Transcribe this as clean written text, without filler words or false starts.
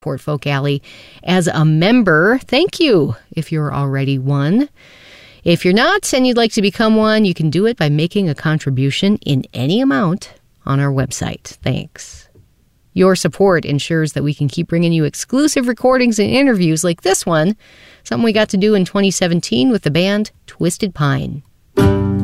support Folk Alley as a member. Thank you if you're already one. If you're not and you'd like to become one, you can do it by making a contribution in any amount on our website. Thanks. Your support ensures that we can keep bringing you exclusive recordings and interviews like this one, something we got to do in 2017 with the band Twisted Pine.